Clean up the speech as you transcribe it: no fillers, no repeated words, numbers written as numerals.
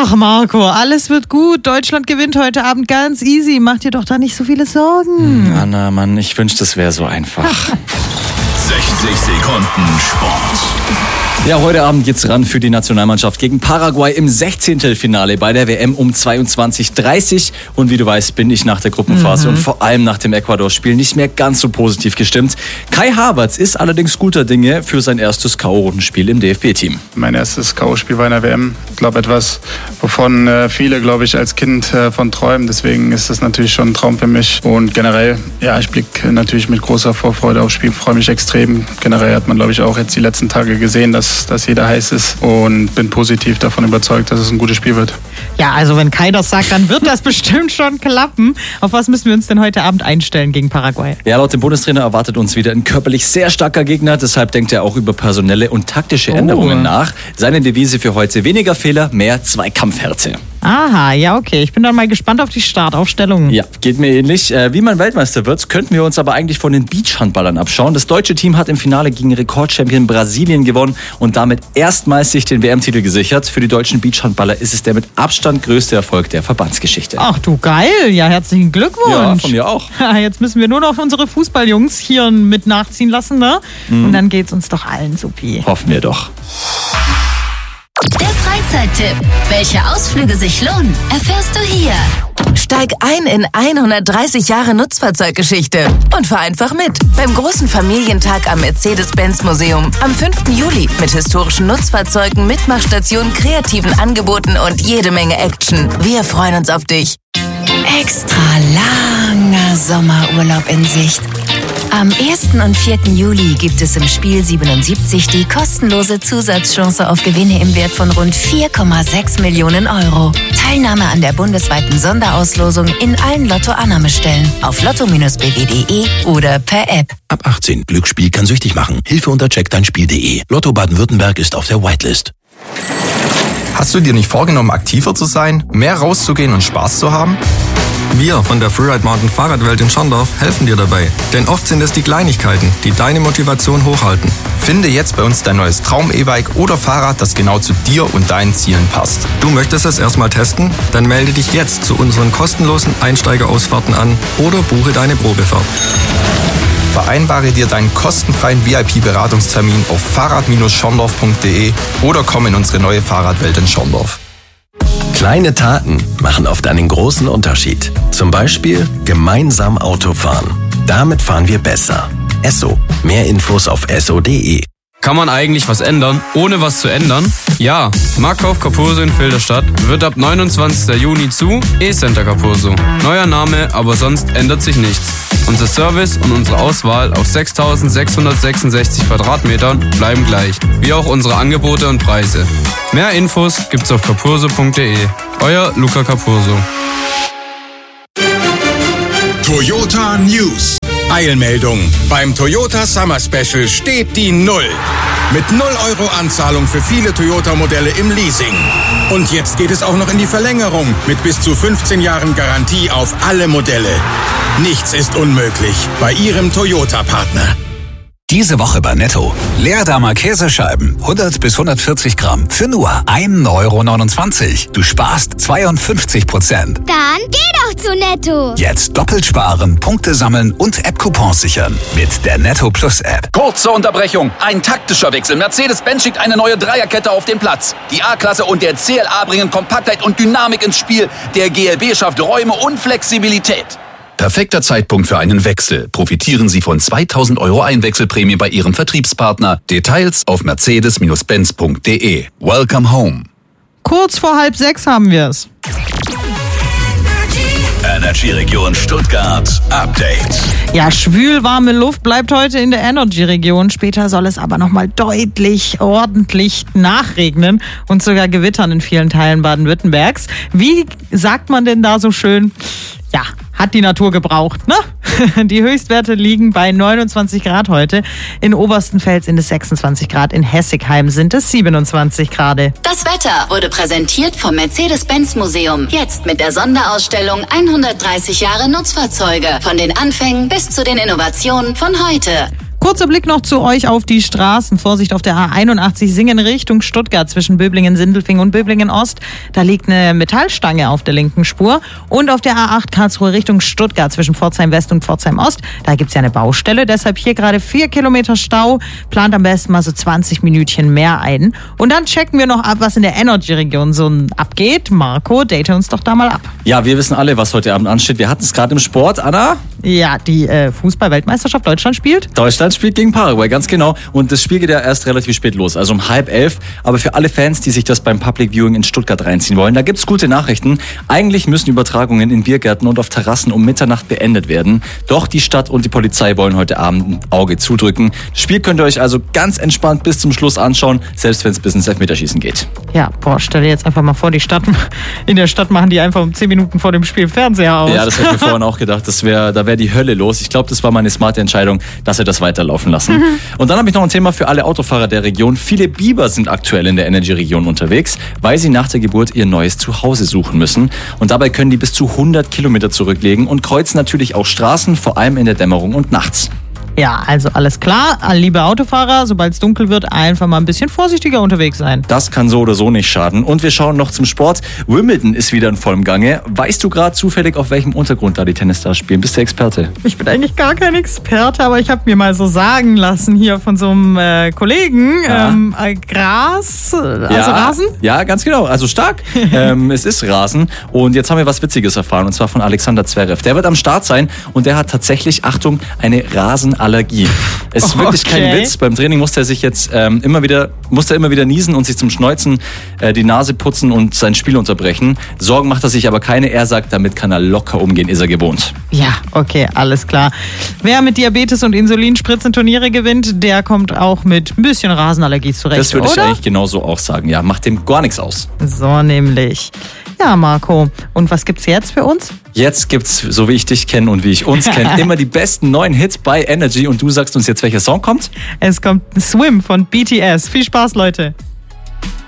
Ach Marco, alles wird gut. Deutschland gewinnt heute Abend ganz easy. Mach dir doch da nicht so viele Sorgen. Anna, Mann, ich wünschte, das wäre so einfach. 60 Sekunden Sport. Ja, heute Abend geht's ran für die Nationalmannschaft gegen Paraguay im 16. Finale bei der WM um 22:30 Uhr. Und wie du weißt, bin ich nach der Gruppenphase und vor allem nach dem Ecuador-Spiel nicht mehr ganz so positiv gestimmt. Kai Havertz ist allerdings guter Dinge für sein erstes K.O.-Rundenspiel im DFB-Team. Mein erstes K.O.-Spiel war in der WM. Ich glaube, etwas, wovon viele, glaube ich, als Kind von träumen. Deswegen ist das natürlich schon ein Traum für mich. Und generell, ja, ich blicke natürlich mit großer Vorfreude aufs Spiel. Freue mich extrem. Generell hat man, glaube ich, auch jetzt die letzten Tage gesehen, dass jeder heiß ist, und bin positiv davon überzeugt, dass es ein gutes Spiel wird. Ja, also wenn Kai das sagt, dann wird das bestimmt schon klappen. Auf was müssen wir uns denn heute Abend einstellen gegen Paraguay? Ja, laut dem Bundestrainer erwartet uns wieder ein körperlich sehr starker Gegner. Deshalb denkt er auch über personelle und taktische Änderungen nach. Seine Devise für heute: weniger Fehler, mehr Zweikampfhärte. Aha, ja, okay. Ich bin dann mal gespannt auf die Startaufstellung. Ja, geht mir ähnlich. Wie man Weltmeister wird, könnten wir uns aber eigentlich von den Beachhandballern abschauen. Das deutsche Team hat im Finale gegen Rekordchampion Brasilien gewonnen und damit erstmals sich den WM-Titel gesichert. Für die deutschen Beachhandballer ist es der mit Abstand größte Erfolg der Verbandsgeschichte. Ach du, geil. Ja, herzlichen Glückwunsch. Ja, von mir auch. Jetzt müssen wir nur noch unsere Fußballjungs hier mit nachziehen lassen, ne? Und dann geht's uns doch allen supi. Hoffen wir doch. Der Freizeittipp. Welche Ausflüge sich lohnen, erfährst du hier. Steig ein in 130 Jahre Nutzfahrzeuggeschichte und fahr einfach mit beim großen Familientag am Mercedes-Benz-Museum am 5. Juli mit historischen Nutzfahrzeugen, Mitmachstationen, kreativen Angeboten und jede Menge Action. Wir freuen uns auf dich. Extra langer Sommerurlaub in Sicht. Am 1. und 4. Juli gibt es im Spiel 77 die kostenlose Zusatzchance auf Gewinne im Wert von rund 4,6 Millionen Euro. Teilnahme an der bundesweiten Sonderauslosung in allen Lotto-Annahmestellen auf lotto-bw.de oder per App. Ab 18. Glücksspiel kann süchtig machen. Hilfe unter checkdeinspiel.de. Lotto Baden-Württemberg ist auf der Whitelist. Hast du dir nicht vorgenommen, aktiver zu sein, mehr rauszugehen und Spaß zu haben? Wir von der Freeride Mountain Fahrradwelt in Schorndorf helfen dir dabei. Denn oft sind es die Kleinigkeiten, die deine Motivation hochhalten. Finde jetzt bei uns dein neues Traum-E-Bike oder Fahrrad, das genau zu dir und deinen Zielen passt. Du möchtest es erstmal testen? Dann melde dich jetzt zu unseren kostenlosen Einsteigerausfahrten an oder buche deine Probefahrt. Vereinbare dir deinen kostenfreien VIP-Beratungstermin auf fahrrad-schorndorf.de oder komm in unsere neue Fahrradwelt in Schorndorf. Kleine Taten machen oft einen großen Unterschied. Zum Beispiel gemeinsam Auto fahren. Damit fahren wir besser. Esso. Mehr Infos auf esso.de. Kann man eigentlich was ändern, ohne was zu ändern? Ja, Marktkauf Capurso in Filderstadt wird ab 29. Juni zu E-Center Capurso. Neuer Name, aber sonst ändert sich nichts. Unser Service und unsere Auswahl auf 6.666 Quadratmetern bleiben gleich, wie auch unsere Angebote und Preise. Mehr Infos gibt's auf capurso.de. Euer Luca Capurso. Toyota News. Eilmeldung. Beim Toyota Summer Special steht die Null. Mit 0 Euro Anzahlung für viele Toyota-Modelle im Leasing. Und jetzt geht es auch noch in die Verlängerung mit bis zu 15 Jahren Garantie auf alle Modelle. Nichts ist unmöglich bei Ihrem Toyota-Partner. Diese Woche bei Netto. Leerdammer Käsescheiben, 100 bis 140 Gramm, für nur 1,29 Euro. Du sparst 52%. Dann geh doch zu Netto. Jetzt doppelt sparen, Punkte sammeln und App-Coupons sichern. Mit der Netto Plus App. Kurze Unterbrechung. Ein taktischer Wechsel. Mercedes-Benz schickt eine neue Dreierkette auf den Platz. Die A-Klasse und der CLA bringen Kompaktheit und Dynamik ins Spiel. Der GLB schafft Räume und Flexibilität. Perfekter Zeitpunkt für einen Wechsel. Profitieren Sie von 2.000 Euro Einwechselprämie bei Ihrem Vertriebspartner. Details auf mercedes-benz.de. Welcome home. Kurz vor 5:30 haben wir es. Energy-Region Stuttgart Update. Ja, schwül-warme Luft bleibt heute in der Energy-Region. Später soll es aber nochmal deutlich, ordentlich nachregnen und sogar gewittern in vielen Teilen Baden-Württembergs. Wie sagt man denn da so schön? Ja, hat die Natur gebraucht, ne? Die Höchstwerte liegen bei 29 Grad heute. In Oberstenfels sind es 26 Grad, in Hessigheim sind es 27 Grad. Das Wetter wurde präsentiert vom Mercedes-Benz-Museum. Jetzt mit der Sonderausstellung 130 Jahre Nutzfahrzeuge. Von den Anfängen bis zu den Innovationen von heute. Kurzer Blick noch zu euch auf die Straßen. Vorsicht auf der A81 Singen Richtung Stuttgart zwischen Böblingen-Sindelfingen und Böblingen-Ost. Da liegt eine Metallstange auf der linken Spur. Und auf der A8 Karlsruhe Richtung Stuttgart zwischen Pforzheim-West und Pforzheim-Ost. Da gibt's ja eine Baustelle, deshalb hier gerade 4 Kilometer Stau. Plant am besten mal so 20 Minütchen mehr ein. Und dann checken wir noch ab, was in der Energy-Region so abgeht. Marco, date uns doch da mal ab. Ja, wir wissen alle, was heute Abend ansteht. Wir hatten es gerade im Sport, Anna. Ja, die Fußball-Weltmeisterschaft. Deutschland spielt. Deutschland spielt gegen Paraguay, ganz genau. Und das Spiel geht ja erst relativ spät los, also um 10:30. Aber für alle Fans, die sich das beim Public Viewing in Stuttgart reinziehen wollen, da gibt's gute Nachrichten. Eigentlich müssen Übertragungen in Biergärten und auf Terrassen um Mitternacht beendet werden. Doch die Stadt und die Polizei wollen heute Abend ein Auge zudrücken. Das Spiel könnt ihr euch also ganz entspannt bis zum Schluss anschauen, selbst wenn es bis ins Elfmeterschießen geht. Ja, stell dir jetzt einfach mal vor, in der Stadt machen die einfach um 10 Minuten vor dem Spiel Fernseher aus. Ja, das habe ich mir vorhin auch gedacht. Da wäre die Hölle los. Ich glaube, das war meine smarte Entscheidung, dass wir das weiterlaufen lassen. Und dann habe ich noch ein Thema für alle Autofahrer der Region. Viele Biber sind aktuell in der Energy-Region unterwegs, weil sie nach der Geburt ihr neues Zuhause suchen müssen. Und dabei können die bis zu 100 Kilometer zurücklegen und kreuzen natürlich auch Straßen, vor allem in der Dämmerung und nachts. Ja, also alles klar. Liebe Autofahrer, sobald es dunkel wird, einfach mal ein bisschen vorsichtiger unterwegs sein. Das kann so oder so nicht schaden. Und wir schauen noch zum Sport. Wimbledon ist wieder in vollem Gange. Weißt du gerade zufällig, auf welchem Untergrund da die Tennisstars spielen? Bist du Experte? Ich bin eigentlich gar kein Experte, aber ich habe mir mal so sagen lassen hier von so einem Kollegen, Gras, Rasen? Ja, ganz genau. Also stark. Es ist Rasen. Und jetzt haben wir was Witziges erfahren, und zwar von Alexander Zverev. Der wird am Start sein und der hat tatsächlich, Achtung, eine Rasenallergie. Es ist wirklich kein Witz. Beim Training musste er sich jetzt immer wieder niesen und sich zum Schneuzen die Nase putzen und sein Spiel unterbrechen. Sorgen macht er sich aber keine. Er sagt, damit kann er locker umgehen, ist er gewohnt. Ja, okay, alles klar. Wer mit Diabetes und Insulinspritzen Turniere gewinnt, der kommt auch mit ein bisschen Rasenallergie zurecht, Das würde ich eigentlich genauso auch sagen. Ja, macht dem gar nichts aus. So nämlich. Ja, Marco. Und was gibt's jetzt für uns? Jetzt gibt's, so wie ich dich kenne und wie ich uns kenne, immer die besten neuen Hits bei Energy. Und du sagst uns jetzt, welcher Song kommt? Es kommt Swim von BTS. Viel Spaß, Leute.